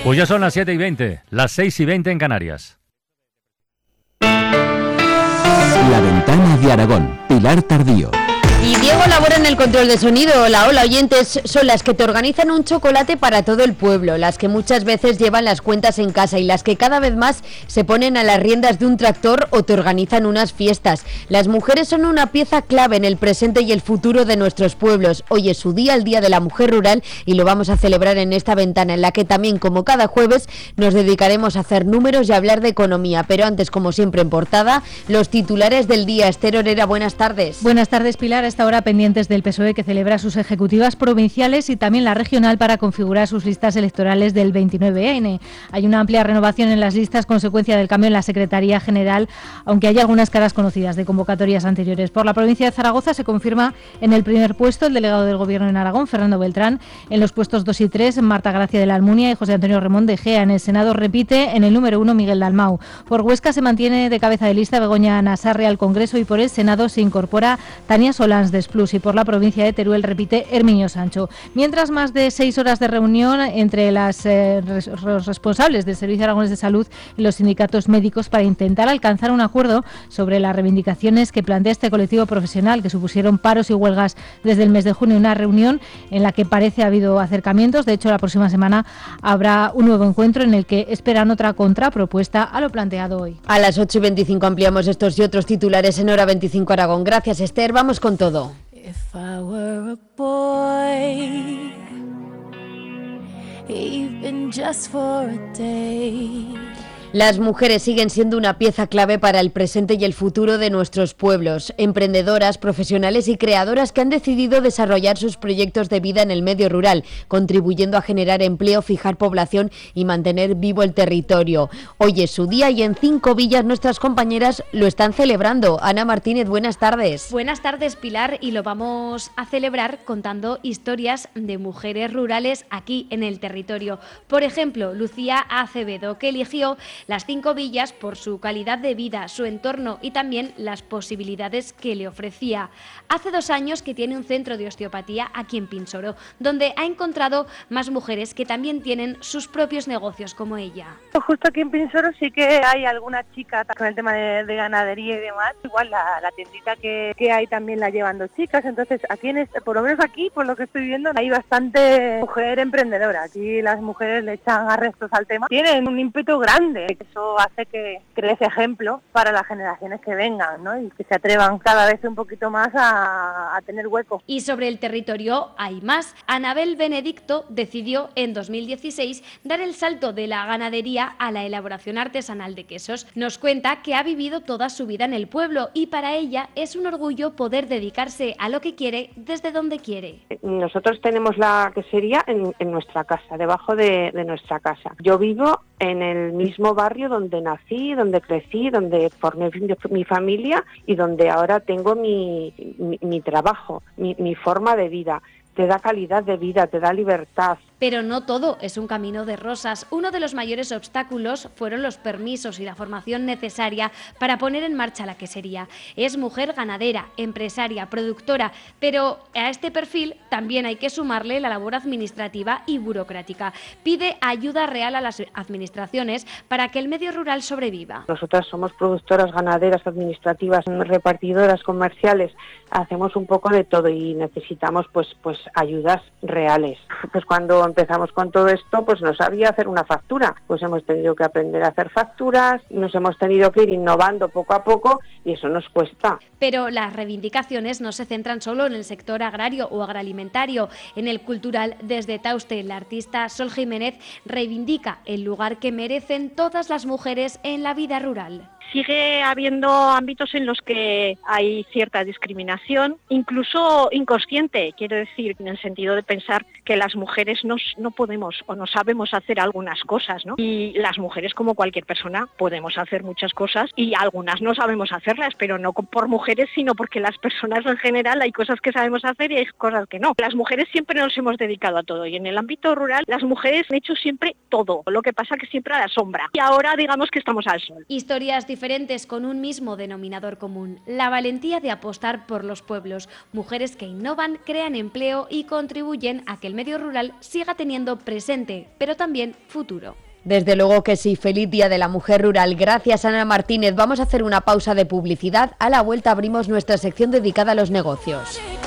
Pues ya son las 7:20, las 6:20 en Canarias. La Ventana de Aragón, Pilar Tardío. Y Diego labora en el control de sonido. Hola oyentes, son las que te organizan un chocolate para todo el pueblo, las que muchas veces llevan las cuentas en casa y las que cada vez más se ponen a las riendas de un tractor o te organizan unas fiestas. Las mujeres son una pieza clave en el presente y el futuro de nuestros pueblos. Hoy es su día, el Día de la Mujer Rural, y lo vamos a celebrar en esta ventana en la que también, como cada jueves, nos dedicaremos a hacer números y a hablar de economía. Pero antes, como siempre en portada, los titulares del día. Esther Orera, buenas tardes. Buenas tardes, Pilar. A esta hora pendientes del PSOE, que celebra sus ejecutivas provinciales y también la regional para configurar sus listas electorales del 29N. Hay una amplia renovación en las listas, consecuencia del cambio en la Secretaría General, aunque hay algunas caras conocidas de convocatorias anteriores. Por la provincia de Zaragoza se confirma en el primer puesto el delegado del Gobierno en Aragón, Fernando Beltrán. En los puestos 2 y 3, Marta Gracia de la Almunia y José Antonio Remón de Gea. En el Senado repite en el número 1 Miguel Dalmau. Por Huesca se mantiene de cabeza de lista Begoña Nasarre al Congreso y por el Senado se incorpora Tania Solans de Plus, y por la provincia de Teruel repite Herminio Sancho. Mientras, más de 6 horas de reunión entre los responsables del Servicio Aragonés de Salud y los sindicatos médicos para intentar alcanzar un acuerdo sobre las reivindicaciones que plantea este colectivo profesional, que supusieron paros y huelgas desde el mes de junio. Una reunión en la que parece ha habido acercamientos. De hecho, la próxima semana habrá un nuevo encuentro en el que esperan otra contrapropuesta a lo planteado hoy. A las 8:25 ampliamos estos y otros titulares en Hora 25 Aragón. Gracias, Esther. Vamos con todo. If I were a boy, even just for a day. Las mujeres siguen siendo una pieza clave para el presente y el futuro de nuestros pueblos. Emprendedoras, profesionales y creadoras que han decidido desarrollar sus proyectos de vida en el medio rural, contribuyendo a generar empleo, fijar población y mantener vivo el territorio. Hoy es su día y en 5 villas nuestras compañeras lo están celebrando. Ana Martínez, buenas tardes. Buenas tardes, Pilar, y lo vamos a celebrar contando historias de mujeres rurales aquí en el territorio. Por ejemplo, Lucía Acevedo, que eligió las 5 villas por su calidad de vida, su entorno y también las posibilidades que le ofrecía. Hace 2 años que tiene un centro de osteopatía aquí en Pinsoro, donde ha encontrado más mujeres que también tienen sus propios negocios como ella. Justo aquí en Pinsoro sí que hay alguna chica con el tema de ganadería y demás. Igual la tiendita que hay también la llevan 2 chicas, entonces aquí por lo menos aquí, por lo que estoy viendo, hay bastante mujer emprendedora. Aquí las mujeres le echan arrestos al tema. Tienen un ímpetu grande. Eso hace que crees ejemplo para las generaciones que vengan, ¿no? Y que se atrevan cada vez un poquito más a tener hueco. Y sobre el territorio hay más. Anabel Benedicto decidió en 2016 dar el salto de la ganadería a la elaboración artesanal de quesos. Nos cuenta que ha vivido toda su vida en el pueblo y para ella es un orgullo poder dedicarse a lo que quiere desde donde quiere. Nosotros tenemos la quesería en nuestra casa, debajo de nuestra casa. Yo vivo en el mismo barrio donde nací, donde crecí, donde formé mi familia y donde ahora tengo mi trabajo, mi forma de vida. Te da calidad de vida, te da libertad. Pero no todo es un camino de rosas. Uno de los mayores obstáculos fueron los permisos y la formación necesaria para poner en marcha la quesería. Es mujer ganadera, empresaria, productora, pero a este perfil también hay que sumarle la labor administrativa y burocrática. Pide ayuda real a las administraciones para que el medio rural sobreviva. Nosotras somos productoras, ganaderas, administrativas, repartidoras, comerciales. Hacemos un poco de todo y necesitamos pues ayudas reales. Pues cuando empezamos con todo esto, pues no sabía hacer una factura, pues hemos tenido que aprender a hacer facturas, nos hemos tenido que ir innovando poco a poco y eso nos cuesta. Pero las reivindicaciones no se centran solo en el sector agrario o agroalimentario. En el cultural, desde Tauste, la artista Sol Jiménez reivindica el lugar que merecen todas las mujeres en la vida rural. Sigue habiendo ámbitos en los que hay cierta discriminación, incluso inconsciente, quiero decir, en el sentido de pensar que las mujeres no podemos o no sabemos hacer algunas cosas, ¿no? Y las mujeres, como cualquier persona, podemos hacer muchas cosas y algunas no sabemos hacerlas, pero no por mujeres, sino porque las personas en general hay cosas que sabemos hacer y hay cosas que no. Las mujeres siempre nos hemos dedicado a todo y en el ámbito rural las mujeres han hecho siempre todo, lo que pasa que siempre a la sombra y ahora digamos que estamos al sol. Historias diferentes con un mismo denominador común, la valentía de apostar por los pueblos, mujeres que innovan, crean empleo y contribuyen a que el medio rural siga teniendo presente, pero también futuro. Desde luego que sí, feliz Día de la Mujer Rural. Gracias, Ana Martínez. Vamos a hacer una pausa de publicidad. A la vuelta abrimos nuestra sección dedicada a los negocios.